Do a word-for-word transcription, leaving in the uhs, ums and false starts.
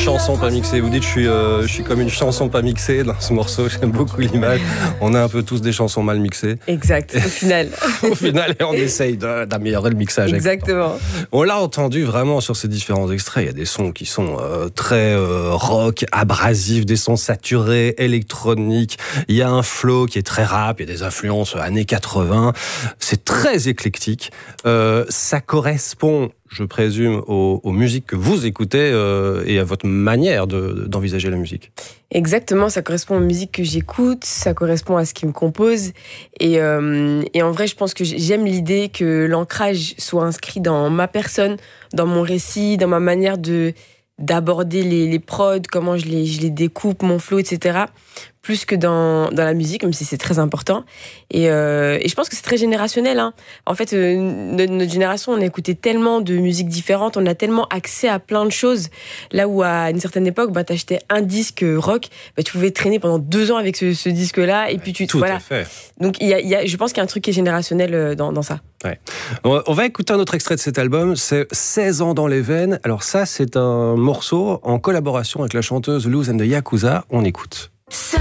chanson pas mixée. Vous dites je suis, euh, je suis comme une chanson pas mixée dans ce morceau. J'aime beaucoup l'image. On est un peu tous des chansons mal mixées. Exact, au final. Au final, on essaye de, d'améliorer le mixage. Exactement. On l'a entendu vraiment sur ces différents extraits. Il y a des sons qui sont euh, très euh, rock, abrasifs, des sons saturés, électroniques. Il y a un flow qui est très rap. Il y a des influences années quatre-vingts. C'est très éclectique. Euh, ça correspond, je présume, aux, aux musiques que vous écoutez euh, et à votre manière de, d'envisager la musique. Exactement, ça correspond aux musiques que j'écoute, ça correspond à ce qui me compose. Et, euh, et en vrai, je pense que j'aime l'idée que l'ancrage soit inscrit dans ma personne, dans mon récit, dans ma manière de, d'aborder les, les prods, comment je les, je les découpe, mon flow, et cetera. Plus que dans, dans la musique, même si c'est très important. Et, euh, et je pense que c'est très générationnel. Hein. En fait, euh, notre, notre génération, on a écouté tellement de musiques différentes, on a tellement accès à plein de choses. Là où, à une certaine époque, bah, t'achetais un disque rock, bah, tu pouvais traîner pendant deux ans avec ce, ce disque-là. Et puis tu, Tout voilà. à fait. Donc, il y a, il y a, je pense qu'il y a un truc qui est générationnel dans, dans ça. Ouais. On va écouter un autre extrait de cet album, c'est seize ans dans les veines. Alors ça, c'est un morceau en collaboration avec la chanteuse Luz and the Yakuza. On écoute. seize